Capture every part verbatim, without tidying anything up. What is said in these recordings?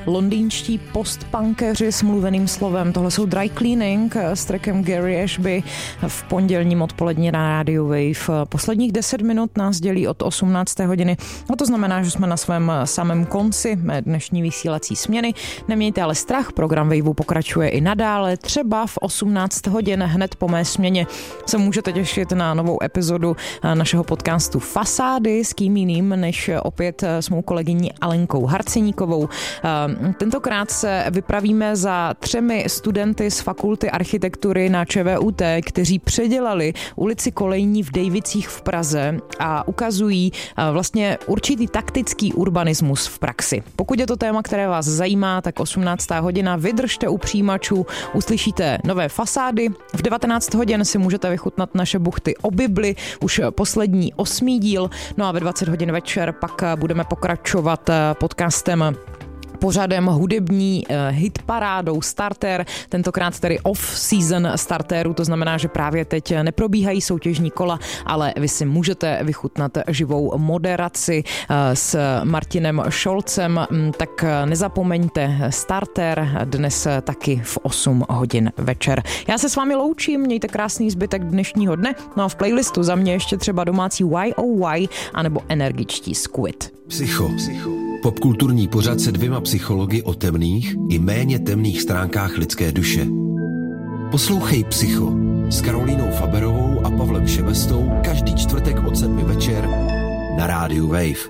londýnští postpunkeři s mluveným slovem. Tohle jsou Dry Cleaning s trackem Gary Ashby v pondělním odpolední na Radio Wave. Posledních deset minut nás dělí od osmnácté hodiny. A to znamená, že jsme na svém samém konci mé dnešní vysílací směny. Nemějte ale strach, program Waveu pokračuje i nadále. Třeba v osmnáct hodin hned po mé směně se můžete těšit na novou epizodu našeho podcastu Fasády s kým jiným než opět s mou kolegyní Alenkou Harceníkovou. Tentokrát se vypravíme za třemi studenty z fakulty architektury na ČVUT, kteří předělali ulici Kolejní v Dejvicích v Praze a ukazují vlastně určitý taktický urbanismus v praxi. Pokud je to téma, které vás zajímá, tak osmnáctá hodina, vydržte u přijímačů, uslyšíte nové fasády. V devatenáct hodin si můžete vychutnat naše buchty o Bibli, už poslední osmý díl, no a ve dvacet hodin večer pak budeme pokračovat podcastem pořadem hudební hitparádou Starter, tentokrát tedy off-season starterů, to znamená, že právě teď neprobíhají soutěžní kola, ale vy si můžete vychutnat živou moderaci s Martinem Šolcem, tak nezapomeňte Starter dnes taky v osm hodin večer. Já se s vámi loučím, mějte krásný zbytek dnešního dne, no a v playlistu za mě ještě třeba domácí Y O Y anebo energičtí Squid. Psycho. Psycho. Popkulturní pořad se dvěma psychologi o temných i méně temných stránkách lidské duše. Poslouchej Psycho s Karolínou Faberovou a Pavlem Šebestou každý čtvrtek od sedmi večer na rádiu Wave.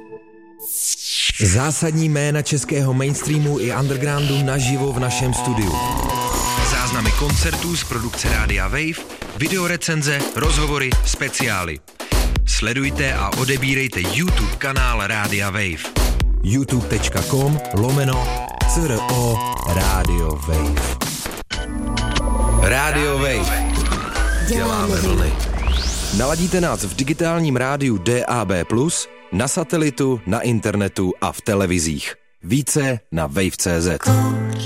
Zásadní jména českého mainstreamu i undergroundu naživo v našem studiu. Záznamy koncertů z produkce Rádia Wave, videorecenze, rozhovory, speciály. Sledujte a odebírejte YouTube kanál Rádia Wave. youtube.com lomeno CRO Radio Wave. Radio Wave. Děláme vlny. Naladíte nás v digitálním rádiu D A B plus, na satelitu, na internetu a v televizích. Více na wave tečka cé zet.